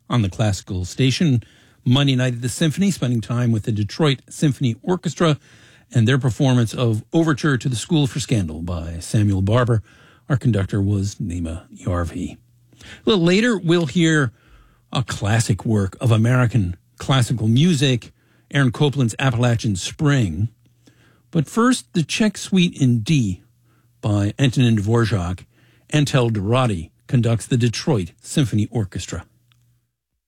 on the classical station. Monday night at the Symphony, spending time with the Detroit Symphony Orchestra and their performance of Overture to the School for Scandal by Samuel Barber. Our conductor was Nima Yarvi. A little later, we'll hear a classic work of American classical music, Aaron Copland's Appalachian Spring. But first, the Czech Suite in D by Antonin Dvorak. Antel Dorati conducts the Detroit Symphony Orchestra.